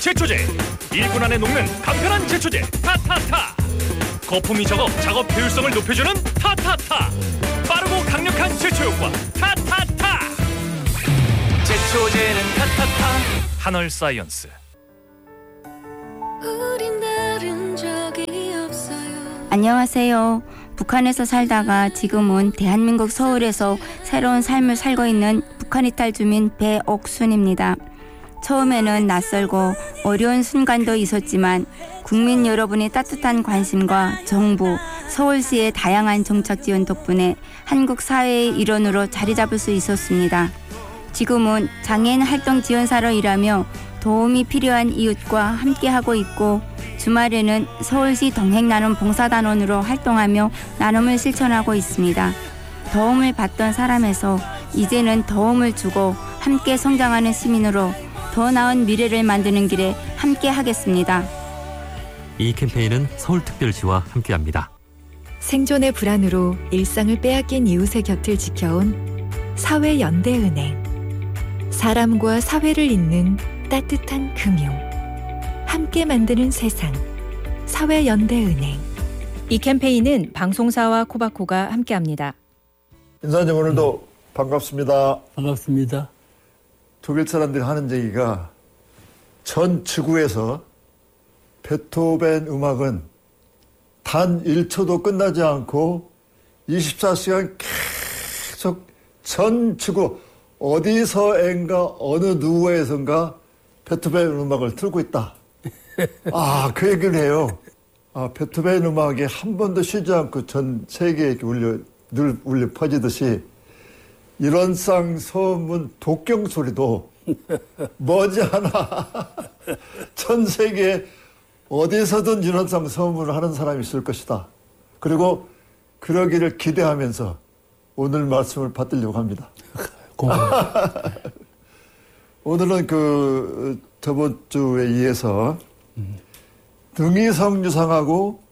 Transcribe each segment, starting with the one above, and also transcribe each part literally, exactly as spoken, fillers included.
제초제 일 분 안에 녹는 간편한 제초제 타타타. 거품이 적어 작업 효율성을 높여주는 타타타. 빠르고 강력한 제초 효과 타타타. 제초제는 타타타. 한얼사이언스. 안녕하세요. 북한에서 살다가 지금은 대한민국 서울에서 새로운 삶을 살고 있는 북한 이탈 주민 배옥순입니다. 처음에는 낯설고 어려운 순간도 있었지만 국민 여러분의 따뜻한 관심과 정부, 서울시의 다양한 정책 지원 덕분에 한국 사회의 일원으로 자리 잡을 수 있었습니다. 지금은 장애인 활동 지원사로 일하며 도움이 필요한 이웃과 함께하고 있고 주말에는 서울시 동행나눔 봉사단원으로 활동하며 나눔을 실천하고 있습니다. 도움을 받던 사람에서 이제는 도움을 주고 함께 성장하는 시민으로 더 나은 미래를 만드는 길에 함께 하겠습니다. 이 캠페인은 서울특별시와 함께합니다. 생존의 불안으로 일상을 빼앗긴 이웃의 곁을 지켜온 사회연대은행. 사람과 사회를 잇는 따뜻한 금융. 함께 만드는 세상. 사회연대은행. 이 캠페인은 방송사와 코바코가 함께합니다. 인사님 오늘도 반갑습니다. 반갑습니다. 독일 사람들이 하는 얘기가 전 지구에서 베토벤 음악은 단 일 초도 끝나지 않고 이십사 시간 계속 전 지구 어디서인가 어느 누구에선가 베토벤 음악을 틀고 있다. 아, 그 얘기를 해요. 아, 베토벤 음악이 한 번도 쉬지 않고 전 세계에 울려, 늘 울려 퍼지듯이 이런 쌍 소문 독경 소리도 머지않아 전 세계에 어디서든 이런 쌍 소문을 하는 사람이 있을 것이다. 그리고 그러기를 기대하면서 오늘 말씀을 받들려고 합니다. 고마워요. 오늘은 그 저번 주에 이어서 음. 능이성 유상하고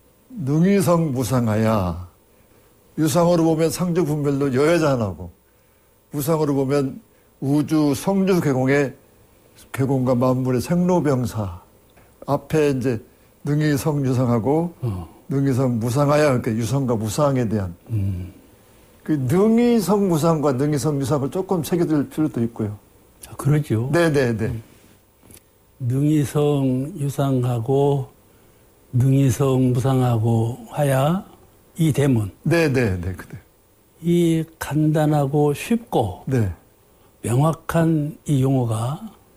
능이성 무상하야. 유상으로 보면 상주 분별로 여여잔하고 무상으로 보면 우주 성주 계공의 계공과 만물의 생로병사. 앞에 이제 능이성 유상하고 어. 능이성 무상하야. 그러니까 유상과 무상에 대한 음. 그 능이성 무상과 능이성 유상을 조금 새겨들 필요도 있고요. 아, 그러죠. 네네네. 음. 능이성 유상하고 능이성 무상하고 하야 이 대문. 네네네. 그래. 이 간단하고 쉽고 네. 명확한 이 용어가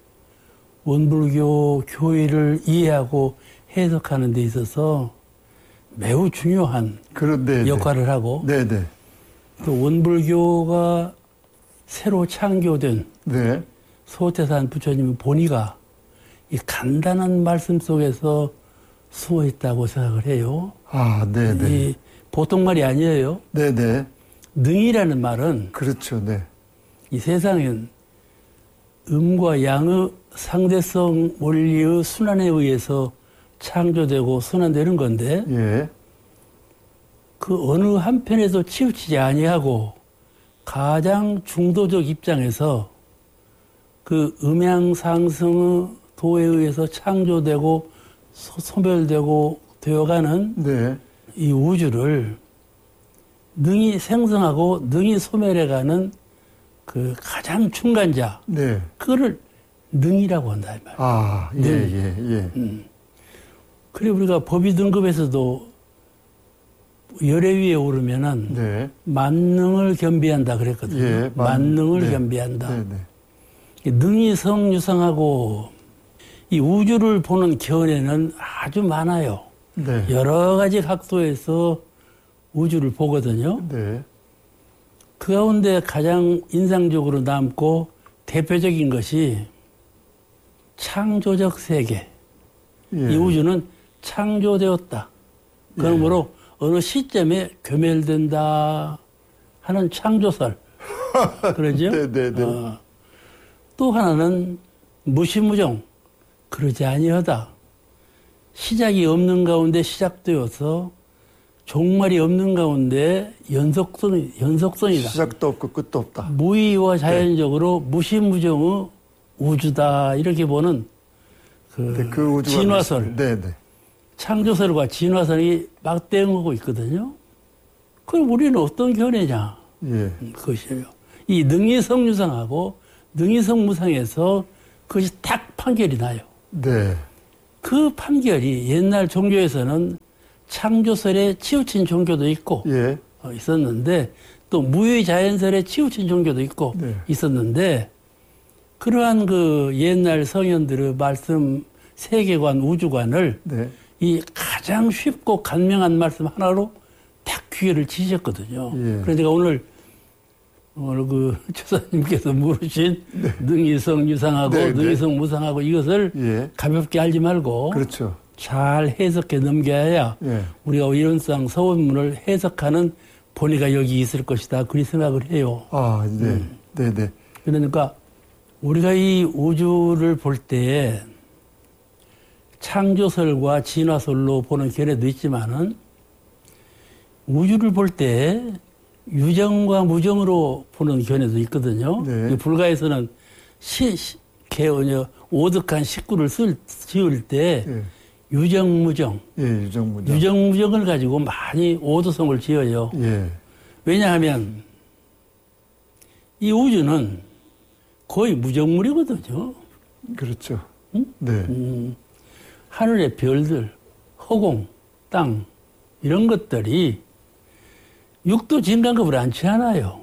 원불교 교의를 이해하고 해석하는 데 있어서 매우 중요한 그런, 역할을 하고 네네. 또 원불교가 새로 창교된 네. 소태산 부처님의 본의가 이 간단한 말씀 속에서 숨어 있다고 생각을 해요. 아, 네네. 이 보통 말이 아니에요. 네네. 능이라는 말은 그렇죠, 네. 이 세상엔 음과 양의 상대성 원리의 순환에 의해서 창조되고 순환되는 건데, 예. 그 어느 한편에도 치우치지 아니하고 가장 중도적 입장에서 그 음양 상승의 도에 의해서 창조되고 소, 소멸되고 되어가는 네. 이 우주를 능히 생성하고 능히 소멸해가는 그 가장 중간자, 네. 그거를 능이라고 한다 이 말이에요. 아, 예, 예, 예. 음. 그래 우리가 법의 등급에서도 열애 위에 오르면은 네. 만능을 겸비한다 그랬거든요. 예, 만, 만능을 네. 겸비한다. 네, 네. 능이 성유상하고 이 우주를 보는 견해는 아주 많아요. 네. 여러 가지 각도에서 우주를 보거든요. 네. 그 가운데 가장 인상적으로 남고 대표적인 것이 창조적 세계. 예. 이 우주는 창조되었다. 그러므로 예. 어느 시점에 괴멸된다 하는 창조설. 그러죠? 네네네. 어. 또 하나는 무시무정. 그러지 아니하다. 시작이 없는 가운데 시작되어서 종말이 없는 가운데 연속성, 연속성이다. 시작도 없고 끝도 없다. 무의와 자연적으로 네. 무시무정의 우주다. 이렇게 보는 그, 네, 그 우주가 진화설, 네, 네. 창조설과 진화설이 막대응하고 있거든요. 그럼 우리는 어떤 견해냐? 예. 그것이에요. 이 능이성 유상하고 능이성 무상에서 그것이 딱 판결이 나요. 네. 그 판결이 옛날 종교에서는 창조설에 치우친 종교도 있고 예. 어, 있었는데 또 무의자연설에 치우친 종교도 있고 네. 있었는데 그러한 그 옛날 성현들의 말씀 세계관 우주관을 네. 이 가장 쉽고 간명한 말씀 하나로 딱 귀결을 치셨거든요. 예. 그러니까 오늘 오늘 그 조사님께서 물으신 네. 능이성 유상하고 네, 능이성 네. 무상하고 이것을 예. 가볍게 알지 말고 그렇죠. 잘 해석해 넘겨야 예. 우리가 이론상 서원문을 해석하는 본의가 여기 있을 것이다. 그리 생각을 해요. 아, 네. 음. 네, 네. 그러니까 우리가 이 우주를 볼 때 창조설과 진화설로 보는 견해도 있지만은 우주를 볼 때 유정과 무정으로 보는 견해도 있거든요. 네. 불가에서는 시, 시, 개어녀 오득한 식구를 쓸, 지을 때 네. 유정무정, 예, 유정무정. 유정무정을 가지고 많이 오도성을 지어요. 예. 왜냐하면 이 우주는 거의 무정물이거든요. 그렇죠. 응? 네. 음, 하늘의 별들, 허공, 땅 이런 것들이 육도 진간급을 않지 않아요.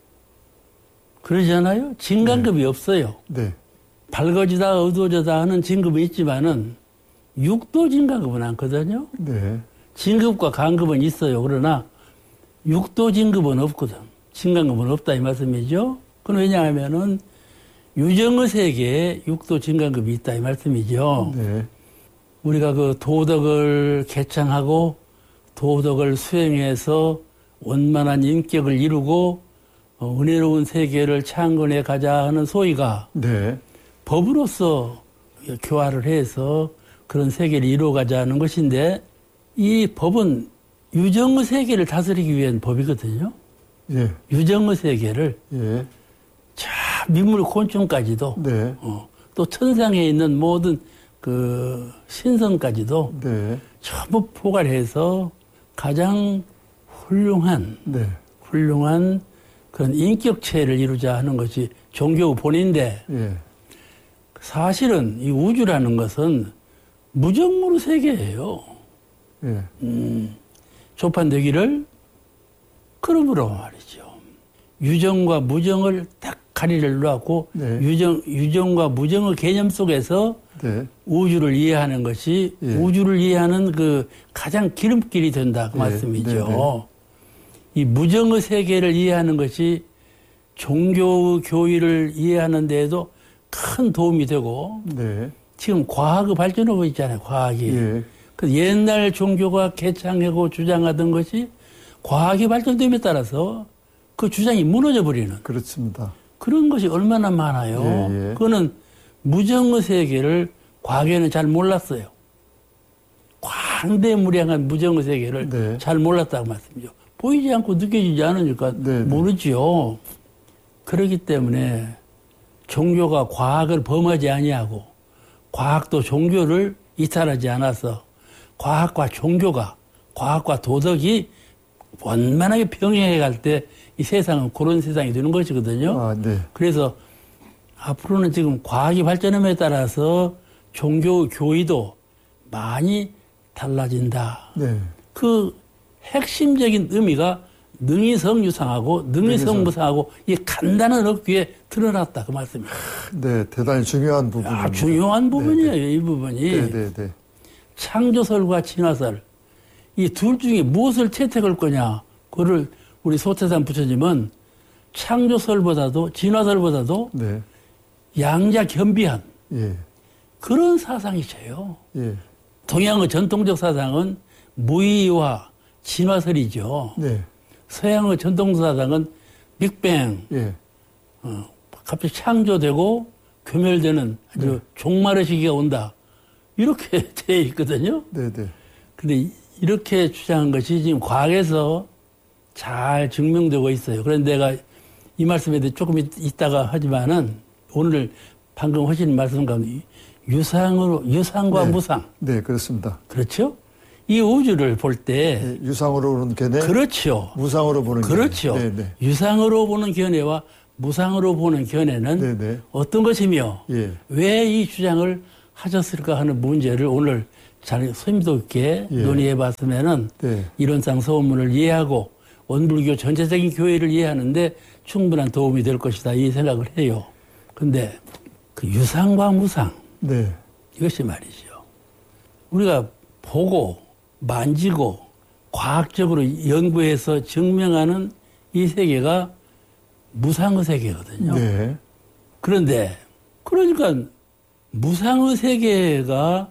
그러지 않아요? 진간급이 네. 없어요. 네. 밝아지다 어두워지다 하는 진급은 있지만은 육도 진간급은 않거든요. 네. 진급과 간급은 있어요. 그러나 육도 진급은 없거든. 진간급은 없다 이 말씀이죠. 그건 왜냐하면은 유정의 세계에 육도 진간급이 있다 이 말씀이죠. 네. 우리가 그 도덕을 개창하고 도덕을 수행해서 원만한 인격을 이루고 어, 은혜로운 세계를 창건해 가자 하는 소위가 네. 법으로서 교화를 해서 그런 세계를 이루어가자 하는 것인데 이 법은 유정의 세계를 다스리기 위한 법이거든요. 예. 유정의 세계를 예. 자 민물 곤충까지도 네. 어, 또 천상에 있는 모든 그 신선까지도 네. 전부 포괄해서 가장 훌륭한, 네. 훌륭한 그런 인격체를 이루자 하는 것이 종교의 본인데, 예. 사실은 이 우주라는 것은 무정무의 세계예요. 예. 음, 조판되기를 그러므로 말이죠. 유정과 무정을 딱 가리를 놓고 네. 유정, 유정과 무정의 개념 속에서 네. 우주를 이해하는 것이 예. 우주를 이해하는 그 가장 기름길이 된다 그 예. 말씀이죠. 네, 네. 이 무정의 세계를 이해하는 것이 종교의 교의를 이해하는 데에도 큰 도움이 되고 네. 지금 과학의 발전하고 있잖아요. 과학이. 예. 그 옛날 종교가 개창하고 주장하던 것이 과학이 발전됨에 따라서 그 주장이 무너져 버리는. 그렇습니다. 그런 것이 얼마나 많아요. 예, 예. 그거는 무정의 세계를 과거에는 잘 몰랐어요. 광대무량한 무정의 세계를 네. 잘 몰랐다고 말씀이죠. 보이지 않고 느껴지지 않으니까 네, 모르죠. 네. 그렇기 때문에 종교가 과학을 범하지 아니하고 과학도 종교를 이탈하지 않아서 과학과 종교가 과학과 도덕이 원만하게 병행해 갈 때 이 세상은 그런 세상이 되는 것이거든요. 아, 네. 그래서 앞으로는 지금 과학이 발전함에 따라서 종교 교의도 많이 달라진다. 네. 그 핵심적인 의미가 능이성 유상하고 능이성 무상하고 이 간단한 어귀에 드러났다 그 말씀입니다. 네, 대단히 중요한 부분입니다. 아, 중요한 부분이에요. 네, 네. 이 부분이. 네, 네, 네. 창조설과 진화설 이 둘 중에 무엇을 채택할 거냐 그거를 우리 소태산 부처님은 창조설보다도 진화설보다도 네. 양자 겸비한 예. 그런 사상이세요. 예. 동양의 전통적 사상은 무의와 진화설이죠. 네. 서양의 전통적 사상은 빅뱅, 예. 어, 갑자기 창조되고 괴멸되는 아주 네. 종말의 시기가 온다. 이렇게 되어 있거든요. 네네. 근데 이렇게 주장한 것이 지금 과학에서 잘 증명되고 있어요. 그런데 내가 이 말씀에 대해 조금 이따가 하지만은 오늘 방금 하신 말씀 가운데 유상으로, 유상과 네. 무상. 네, 그렇습니다. 그렇죠? 이 우주를 볼 때. 네, 유상으로 보는 견해. 그렇죠. 무상으로 보는 그렇죠. 견해. 네, 네. 유상으로 보는 견해와 무상으로 보는 견해는 네, 네. 어떤 것이며 예. 왜 이 주장을 하셨을까 하는 문제를 오늘 잘 심도 있게 예. 논의해 봤으면은 네. 이론상 서문을 이해하고 원불교 전체적인 교회를 이해하는데 충분한 도움이 될 것이다 이 생각을 해요. 근데 그 유상과 무상 네. 이것이 말이죠. 우리가 보고 만지고 과학적으로 연구해서 증명하는 이 세계가 무상의 세계거든요. 네. 그런데 그러니까 무상의 세계가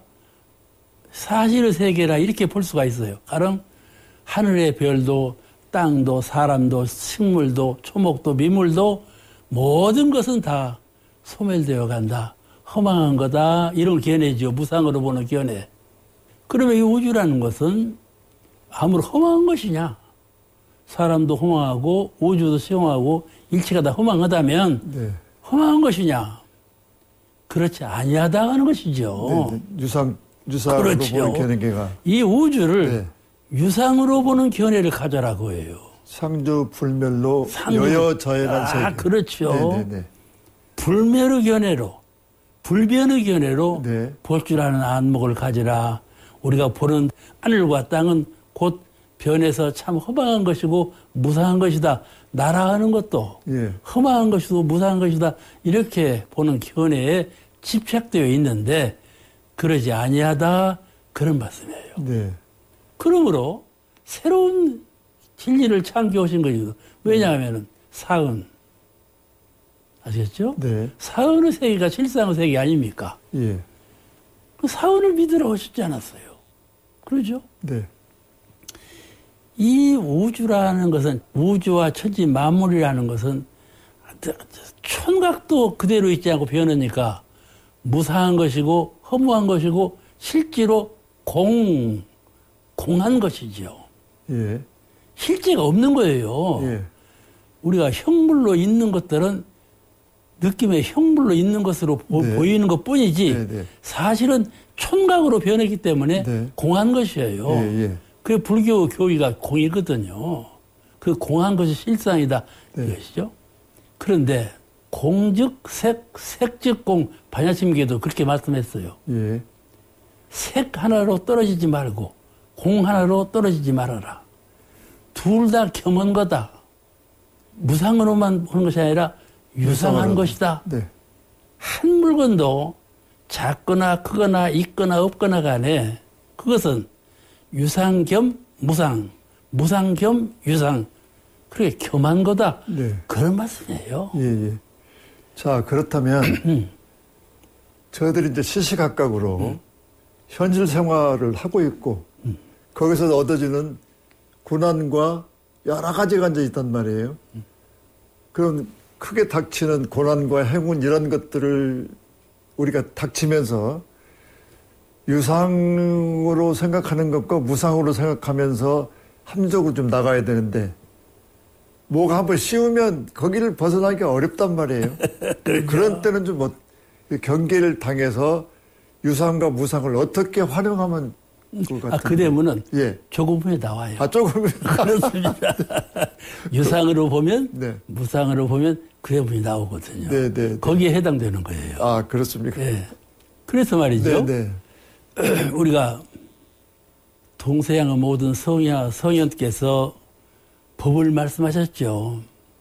사실의 세계라 이렇게 볼 수가 있어요. 가령 하늘의 별도 땅도 사람도 식물도 초목도 미물도 모든 것은 다 소멸되어 간다. 허망한 거다. 이런 견해죠. 무상으로 보는 견해. 그러면 이 우주라는 것은 아무리 허망한 것이냐. 사람도 허망하고 우주도 허망하고 일체가 다 허망하다면 네. 허망한 것이냐. 그렇지 아니하다 하는 것이죠. 네, 네. 유상, 유상으로 그렇죠. 보는 견해가. 이 우주를 네. 유상으로 보는 견해를 가져라고 해요. 상주 불멸로 상주- 여여자연한 세계. 아, 그렇죠. 네네네. 불멸의 견해로, 불변의 견해로 네. 볼 줄 아는 안목을 가지라. 우리가 보는 하늘과 땅은 곧 변해서 참 허망한 것이고 무상한 것이다. 나라하는 것도 예. 허망한 것이고 무상한 것이다. 이렇게 보는 견해에 집착되어 있는데 그러지 아니하다. 그런 말씀이에요. 네. 그러므로 새로운 진리를 창조하신 것이거든. 왜냐하면 사은. 아시겠죠? 네. 사은의 세계가 실상의 세계 아닙니까? 예. 그 사은을 믿으라고 하시지 않았어요. 그러죠? 네. 이 우주라는 것은, 우주와 천지 만물이라는 것은 촌각도 그대로 있지 않고 변하니까 무상한 것이고 허무한 것이고 실제로 공, 공한 것이죠. 예. 실제가 없는 거예요. 예. 우리가 형물로 있는 것들은 느낌의 형물로 있는 것으로 보, 네. 보이는 것 뿐이지 네, 네. 사실은 촌각으로 변했기 때문에 네. 공한 것이에요. 예, 예. 그게 불교 교의가 공이거든요. 그 공한 것이 실상이다. 네. 이것이죠. 그런데 공즉 색, 색즉 공, 반야심계도 그렇게 말씀했어요. 예. 색 하나로 떨어지지 말고 공 하나로 떨어지지 말아라. 둘 다 겸한 거다. 무상으로만 보는 것이 아니라 유상한 유상으로. 것이다. 네. 한 물건도 작거나 크거나 있거나 없거나 간에 그것은 유상 겸 무상, 무상 겸 유상. 그렇게 겸한 거다. 네. 그런 말씀이에요. 예, 예. 자, 그렇다면 음. 저희들이 이제 시시각각으로 음. 현실 생활을 하고 있고 음. 거기서 얻어지는 고난과 여러 가지가 이제 있단 말이에요. 음. 그런 크게 닥치는 고난과 행운 이런 것들을 우리가 닥치면서 유상으로 생각하는 것과 무상으로 생각하면서 합리적으로 좀 나가야 되는데 뭐가 한번 씌우면 거기를 벗어나기가 어렵단 말이에요. 그런 때는 좀 뭐, 경계를 당해서 유상과 무상을 어떻게 활용하면 좋을 것 같아요. 아, 그 대문은 예. 조금 후에 나와요. 아, 조금. 그렇습니다. 유상으로 보면, 네. 무상으로 보면 그 대문이 나오거든요. 네, 네, 네. 거기에 해당되는 거예요. 아, 그렇습니까? 네. 그래서 말이죠. 네, 네. 우리가 동서양의 모든 성야, 성현께서 법을 말씀하셨죠.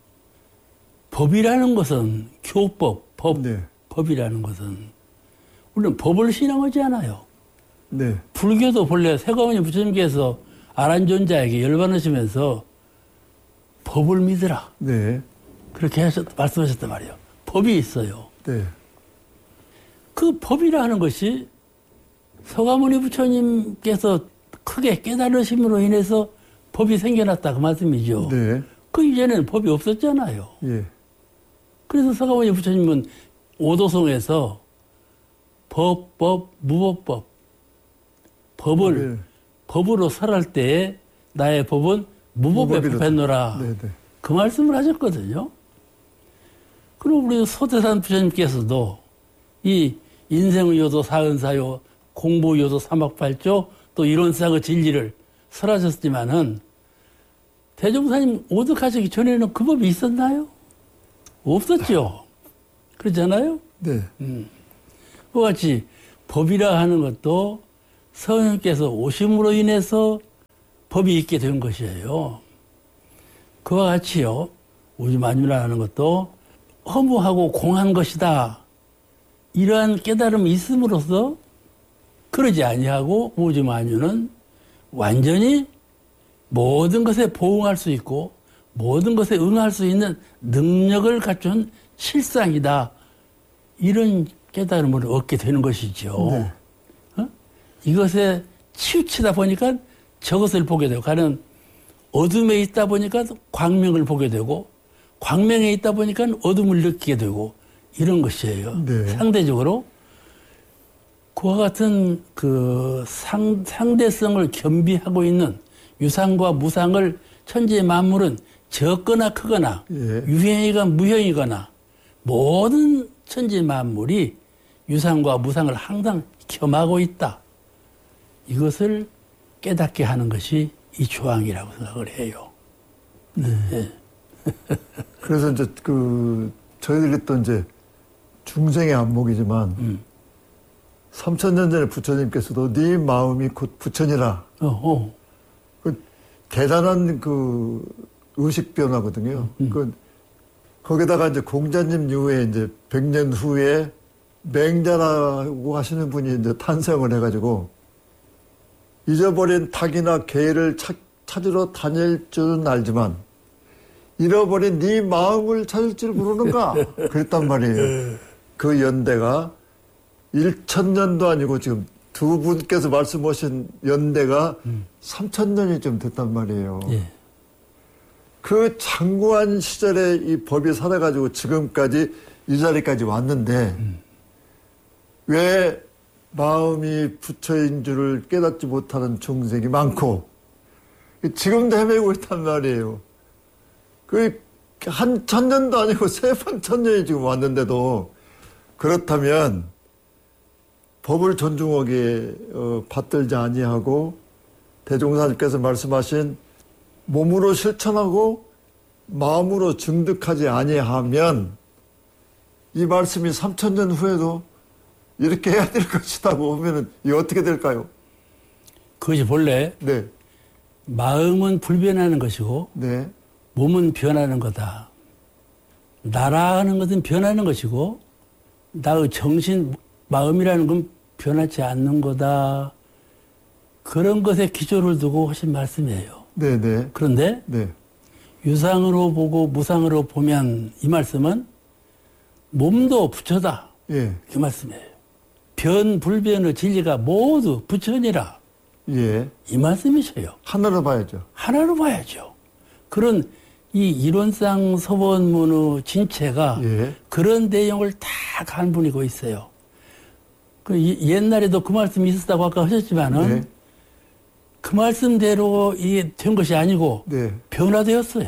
법이라는 것은 교법, 법, 네. 법이라는 것은 우리는 법을 신앙하지 않아요. 네. 불교도 본래 세가모니 부처님께서 아란존자에게 열반하시면서 법을 믿으라. 네. 그렇게 하셨, 말씀하셨단 말이에요. 법이 있어요. 네. 그 법이라는 것이 서가모니 부처님께서 크게 깨달으심으로 인해서 법이 생겨났다 그 말씀이죠. 네. 그 이전에는 법이 없었잖아요. 예. 그래서 서가모니 부처님은 오도성에서 법, 법, 무법법 법을 네. 법으로 설할 때에 나의 법은 무법에 무법이로다. 법했노라. 네, 네. 그 말씀을 하셨거든요. 그리고 우리 소태산 부처님께서도 이 인생의 요도 사은사요, 공부 요도 삼학팔조, 또 이론사의 진리를 설하셨지만은 대종사님 오득하시기 전에는 그 법이 있었나요? 없었죠. 그렇잖아요? 네. 음. 그와 같이 법이라 하는 것도 성령께서 오심으로 인해서 법이 있게 된 것이에요. 그와 같이요, 우주만유라는 것도 허무하고 공한 것이다. 이러한 깨달음이 있음으로써 그러지 아니하고 우주만유는 완전히 모든 것에 보응할 수 있고 모든 것에 응할 수 있는 능력을 갖춘 실상이다. 이런 깨달음을 얻게 되는 것이죠. 네. 어? 이것에 치우치다 보니까 저것을 보게 되고, 가는 어둠에 있다 보니까 광명을 보게 되고, 광명에 있다 보니까 어둠을 느끼게 되고, 이런 것이에요. 네. 상대적으로 그와 같은 그 상, 상대성을 겸비하고 있는 유상과 무상을 천지의 만물은 적거나 크거나 예. 유형이거나 무형이거나 모든 천지의 만물이 유상과 무상을 항상 겸하고 있다. 이것을 깨닫게 하는 것이 이 조항이라고 생각을 해요. 네. 네. 그래서 이제 그 저희들이 또 이제 중생의 안목이지만 음. 삼천 년 전에 부처님께서도 네 마음이 곧 부처니라. 어, 어. 그 대단한 그 의식 변화거든요. 음. 그 거기다가 이제 공자님 이후에 이제 백 년 후에 맹자라고 하시는 분이 이제 탄생을 해가지고 잊어버린 닭이나 개를 찾, 찾으러 다닐 줄은 알지만 잃어버린 네 마음을 찾을 줄 모르는가? 그랬단 말이에요. 그 연대가 천 년도 아니고 지금 두 분께서 말씀하신 연대가 음. 삼천 년이 좀 됐단 말이에요. 예. 그 장구한 시절에 이 법이 살아가지고 지금까지 이 자리까지 왔는데 음. 왜 마음이 부처인 줄을 깨닫지 못하는 중생이 많고 지금도 헤매고 있단 말이에요. 그 한 천년도 아니고 세 번 천년이 지금 왔는데도 그렇다면 법을 존중하게 어, 받들지 아니하고 대종사님께서 말씀하신 몸으로 실천하고 마음으로 증득하지 아니하면 이 말씀이 삼천 년 후에도 이렇게 해야 될 것이라고 하면은 이게 어떻게 될까요? 그것이 본래 네. 마음은 불변하는 것이고 네. 몸은 변하는 거다. 나라는 것은 변하는 것이고 나의 정신, 마음이라는 건 변하지 않는 거다. 그런 것에 기초를 두고 하신 말씀이에요. 네네. 그런데 네. 유상으로 보고 무상으로 보면 이 말씀은 몸도 부처다. 예. 그 말씀이에요. 변, 불변의 진리가 모두 부처니라. 예. 이 말씀이셔요. 하나로 봐야죠. 하나로 봐야죠. 그런 이 이론상 서본문의 진체가 예. 그런 내용을 다 간분이고 있어요. 그 옛날에도 그 말씀이 있었다고 아까 하셨지만은 네. 그 말씀대로 이게 된 것이 아니고 네. 변화되었어요.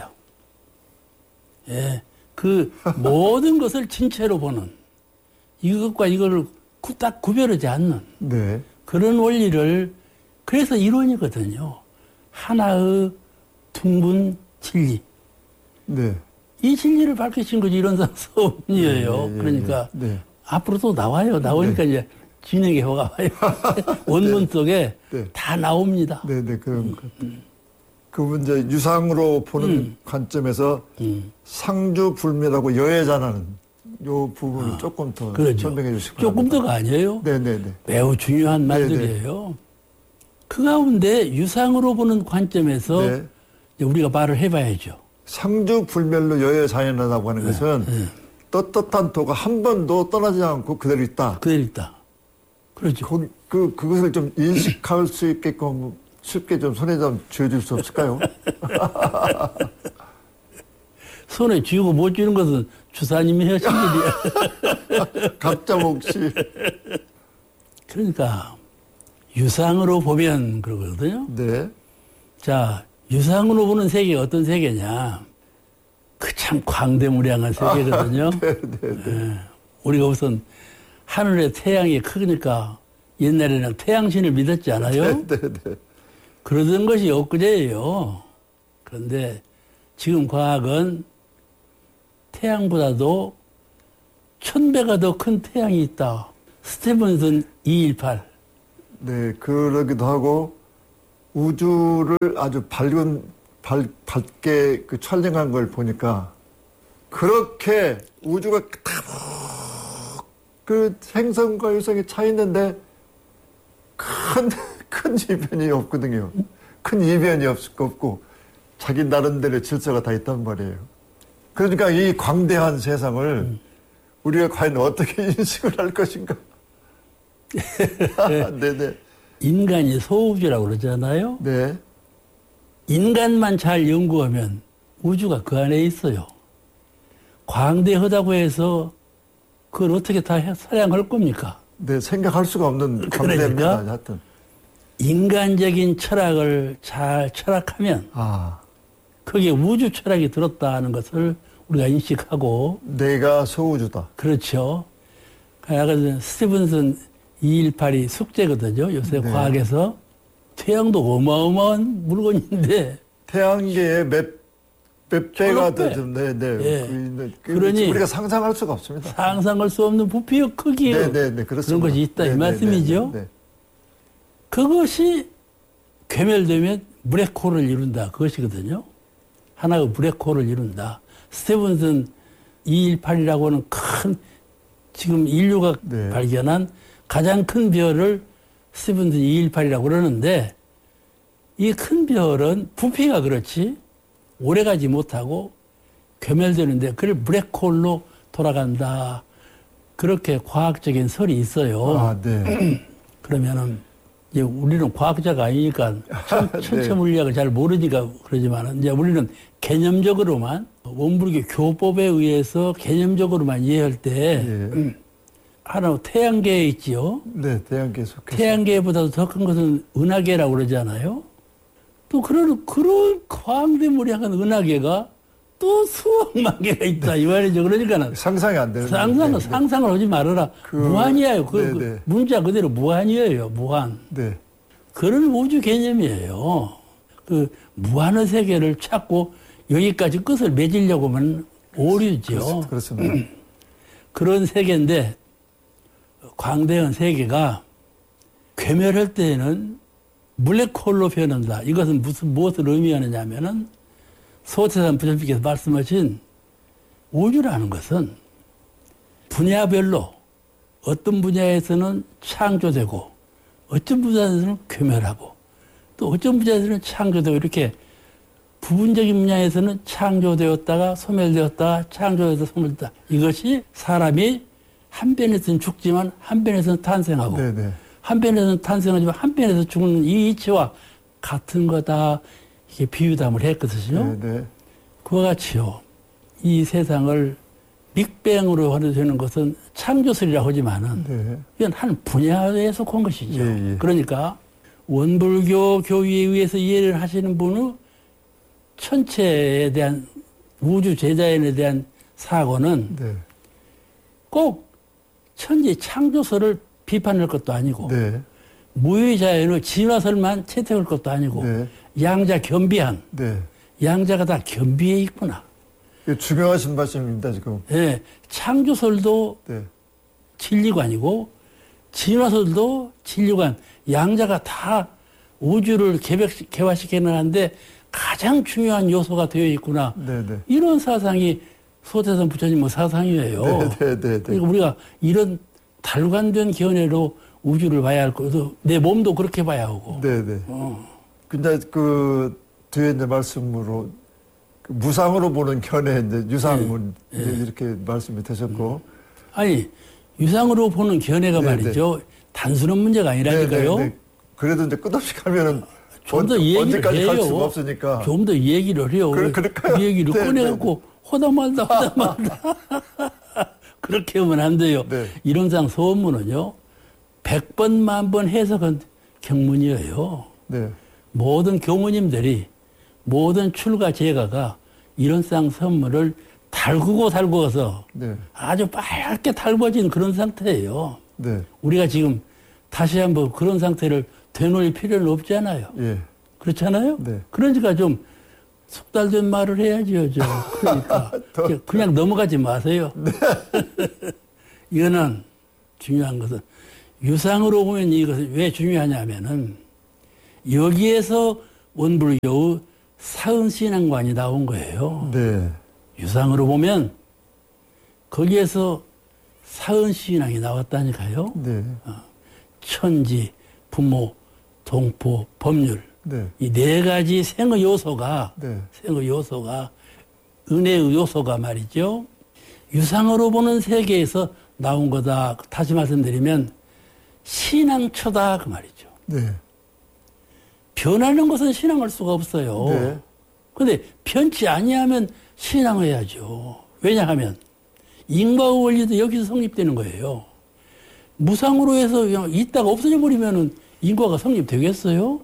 예. 그 모든 것을 진체로 보는 이것과 이거를 딱 구별하지 않는 네. 그런 원리를 그래서 이론이거든요. 하나의 둥근 진리. 네. 이 진리를 밝히신 것이 이론상 서본이에요. 네, 네, 그러니까 네. 앞으로 또 나와요. 나오니까 네. 이제 진행의 효가 와요. 원문 네. 속에 네. 다 나옵니다. 네네 네, 그런 것 같아요. 그 문제 유상으로 보는 음. 관점에서 음. 상주불멸하고 여해자라는 요 부분을 아, 조금 더 그러죠. 설명해 주시기 바랍니다. 조금 더가 아니에요. 네네네. 매우 중요한 말들이에요. 네네. 그 가운데 유상으로 보는 관점에서 네. 우리가 말을 해봐야죠. 상주불멸로 여해자연하다고 하는 네. 것은 네. 떳떳한 도가 한 번도 떠나지 않고 그대로 있다. 그대로 있다. 그렇죠. 그, 그, 그것을 좀 인식할 수 있게끔 쉽게 좀 손에 좀 쥐어줄 수 없을까요? 손에 쥐고 못 쥐는 것은 주사님이 하신 일이야. 각자 몫이. 그러니까 유상으로 보면 그러거든요. 네. 자, 유상으로 보는 세계가 어떤 세계냐. 그 참 광대무량한 세계거든요. 아, 네, 네, 네. 네. 우리가 우선 하늘에 태양이 크니까 옛날에는 태양신을 믿었지 않아요? 네, 네, 네. 그러던 것이 엊그제예요. 그런데 지금 과학은 태양보다도 천 배가 더 큰 태양이 있다. 스티븐슨 이백십팔. 네, 그러기도 하고 우주를 아주 밝은 밝, 밝게 그 촬영한 걸 보니까 그렇게 우주가 그 행성과 유성이 차 있는데 큰, 큰 이변이 없거든요. 큰 이변이 없, 없고 자기 나름대로 질서가 다 있단 말이에요. 그러니까 이 광대한 세상을 음. 우리가 과연 어떻게 인식을 할 것인가. 네네. 인간이 소우주라고 그러잖아요. 네. 인간만 잘 연구하면 우주가 그 안에 있어요. 광대하다고 해서 그걸 어떻게 다 사양할 겁니까? 네, 생각할 수가 없는 광대입니다. 그러니까 하여튼. 인간적인 철학을 잘 철학하면 아. 거기에 우주 철학이 들었다는 것을 우리가 인식하고 내가 소우주다. 그렇죠. 약간 스티븐슨 이백십팔이 숙제거든요. 요새 네. 과학에서. 태양도 어마어마한 물건인데. 태양계의 몇, 몇 배가 더 좀, 네, 네. 네. 그, 그러니. 우리가 상상할 수가 없습니다. 상상할 수 없는 부피의 크기의 네, 네, 네. 그런 것이 있다. 네, 이 네, 말씀이죠. 네, 네, 네. 그것이 괴멸되면 블랙홀을 이룬다. 그것이거든요. 하나의 블랙홀을 이룬다. 스티븐슨 이백십팔이라고 하는 큰, 지금 인류가 네. 발견한 가장 큰 별을 스티븐슨 이백십팔이라고 그러는데 이 큰 별은 부피가 그렇지 오래가지 못하고 괴멸되는데 그걸 블랙홀로 돌아간다. 그렇게 과학적인 설이 있어요. 아, 네. 그러면은 이제 우리는 과학자가 아니니까 천, 천체 물리학을 잘 모르니까 그러지만 이제 우리는 개념적으로만 원불교 교법에 의해서 개념적으로만 이해할 때 네. 음, 하나 태양계에 있지요. 네, 태양계에 속해서. 태양계보다도 더 큰 것은 은하계라고 그러잖아요. 또 그런 그런 광대무량한 은하계가 또 수억만 개가 있다 이 말이죠. 그러니까는 상상이 안 되는. 상상은 네, 상상을 하지 말아라. 그, 무한이에요. 그, 네, 그 네. 문자 그대로 무한이에요. 무한. 네. 그런 우주 개념이에요. 그 무한의 세계를 찾고 여기까지 끝을 맺으려고 하면 오류죠. 그렇습니다. 그런 세계인데 광대한 세계가 괴멸할 때에는 블랙홀로 변한다. 이것은 무슨 무엇을 의미하느냐 하면은 소태산 부장님께서 말씀하신 우주라는 것은 분야별로 어떤 분야에서는 창조되고 어떤 분야에서는 괴멸하고 또 어떤 분야에서는 창조되고 이렇게 부분적인 분야에서는 창조되었다가 소멸되었다가 창조되었다가 소멸되었다. 이것이 사람이 한 편에서는 죽지만 한 편에서는 탄생하고 네네. 한 편에서는 탄생하지만 한 편에서 죽는 이 이치와 같은 거다. 이게 비유담을 했거든요. 네네. 그와 같이요. 이 세상을 빅뱅으로 하는 것은 창조설이라고 하지만은 네. 이건 한 분야에 속한 것이죠. 예, 예. 그러니까 원불교 교위에 의해서 이해를 하시는 분은 천체에 대한 우주 제자연에 대한 사고는 네. 꼭 천지 창조설을 비판할 것도 아니고 네. 무의자연의 진화설만 채택할 것도 아니고 네. 양자 겸비한 네. 양자가 다 겸비해 있구나. 중요하신 말씀입니다 지금. 네, 창조설도 네. 진리관이고 진화설도 진리관. 양자가 다 우주를 개벽, 개화시켜내는데 가장 중요한 요소가 되어 있구나. 네, 네. 이런 사상이 소태산 부처님의 사상이에요. 네, 네, 네, 네. 그러니까 우리가 이런 달관된 견해로 우주를 봐야 할 거고 내 몸도 그렇게 봐야 하고. 네네. 어. 근데 그 뒤에 이제 말씀으로 그 무상으로 보는 견해 이제 유상문 네. 이제 네. 이렇게 말씀이 되셨고. 아니 유상으로 보는 견해가 네네. 말이죠. 단순한 문제가 아니라니까요. 네네. 그래도 이제 끝없이 가면은 좀 더 얘기를 언제까지 해요. 갈 수가 없으니까. 좀 더 얘기를 해요. 그래, 그럴까요? 그 얘기를 네, 꺼내갖고 네. 호다 말다 호다 말다. 그렇게 하면 안 돼요. 네. 이론상 소원문은요. 백 번, 만 번 해석은 경문이에요. 네. 모든 교무님들이 모든 출가 제가가 이론상 선문을 달구고 달구어서 네. 아주 빨갛게 달궈진 그런 상태예요. 네. 우리가 지금 다시 한번 그런 상태를 되돌릴 필요는 없잖아요. 예. 그렇잖아요? 네. 그러니까 좀 속달된 말을 해야지요. 저. 그러니까 그냥 넘어가지 마세요. 네. 이거는 중요한 것은 유상으로 보면 이것이 왜 중요하냐면은 여기에서 원불교의 사은신앙관이 나온 거예요. 네. 유상으로 보면 거기에서 사은신앙이 나왔다니까요. 네. 어, 천지, 부모, 동포, 법률 네. 이 네 가지 생의 요소가 네. 생의 요소가 은혜의 요소가 말이죠. 유상으로 보는 세계에서 나온 거다. 다시 말씀드리면 신앙초다 그 말이죠. 네. 변하는 것은 신앙할 수가 없어요. 네. 근데 변치 아니하면 신앙해야죠. 왜냐하면 인과의 원리도 여기서 성립되는 거예요. 무상으로 해서 그냥 있다가 없어져 버리면은 인과가 성립되겠어요?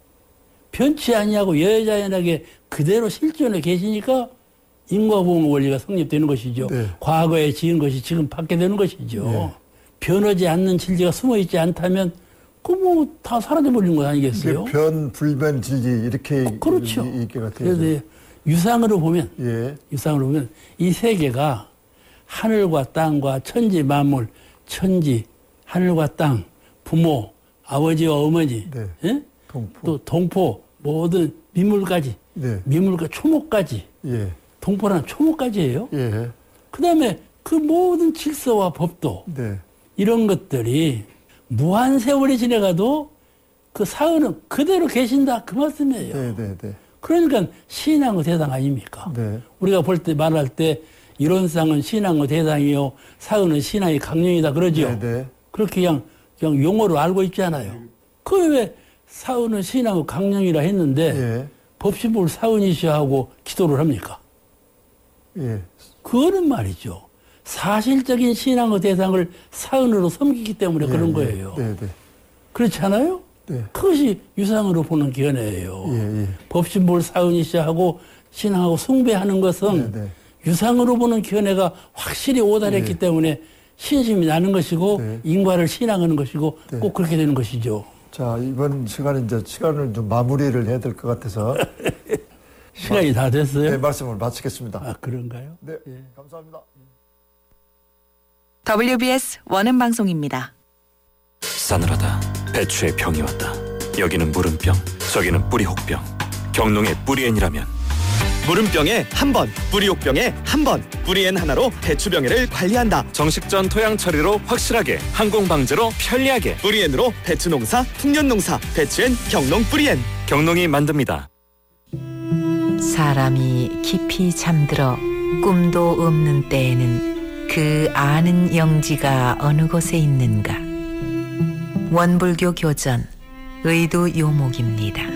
변치 아니하고 여자연하게 그대로 실존해 계시니까 인과보험 원리가 성립되는 것이죠. 네. 과거에 지은 것이 지금 받게 되는 것이죠. 네. 변하지 않는 진리가 숨어있지 않다면 그 뭐 다 사라져버리는 거 아니겠어요? 변, 불변, 진리 이렇게 어, 그렇죠. 얘기가 그래서 되죠. 유상으로 보면 예. 유상으로 보면 이 세계가 하늘과 땅과 천지 만물, 천지, 하늘과 땅, 부모, 아버지와 어머니, 네. 예? 동포. 또 동포, 모든 미물까지, 네. 미물과 초목까지, 예. 동포라는 초목까지예요. 예. 그 다음에 그 모든 질서와 법도 네. 이런 것들이 무한 세월이 지나가도 그 사은은 그대로 계신다 그 말씀이에요. 네, 네, 네. 그러니까 신앙의 대상 아닙니까? 네. 우리가 볼 때 말할 때 이론상은 신앙의 대상이요, 사은은 신앙의 강령이다 그러죠. 네, 네. 그렇게 그냥 그냥 용어로 알고 있잖아요. 그 왜 사은은 신앙의 강령이라 했는데 예. 법신불 사은이시여 하고 기도를 합니까? 예. 그거는 말이죠. 사실적인 신앙의 대상을 사은으로 섬기기 때문에 예, 그런 예. 거예요. 네, 네. 그렇지 않아요? 네. 그것이 유상으로 보는 견해예요. 예, 예. 법신불 사은이시여 하고 신앙하고 숭배하는 것은 네, 네. 유상으로 보는 견해가 확실히 오달했기 네. 때문에 신심이 나는 것이고 네. 인과를 신앙하는 것이고 네. 꼭 그렇게 되는 것이죠. 자, 이번 시간에 이제 시간을 좀 마무리를 해야 될 것 같아서. 시간이 다 됐어요? 네, 말씀을 마치겠습니다. 아, 그런가요? 네, 예. 감사합니다. 더블유비에스 원음 방송입니다. 싸늘하다. 배추의 병이 왔다. 여기는 무름병, 저기는 뿌리혹병. 경농의 뿌리엔이라면 무름병에 한 번, 뿌리옥병에 한 번, 뿌리엔 하나로 배추병해를 관리한다. 정식전 토양 처리로 확실하게, 항공 방제로 편리하게. 뿌리엔으로 배추 농사, 풍년 농사, 배추엔 경농 뿌리엔. 경농이 만듭니다. 사람이 깊이 잠들어 꿈도 없는 때에는 그 아는 영지가 어느 곳에 있는가. 원불교 교전 의도 요목입니다.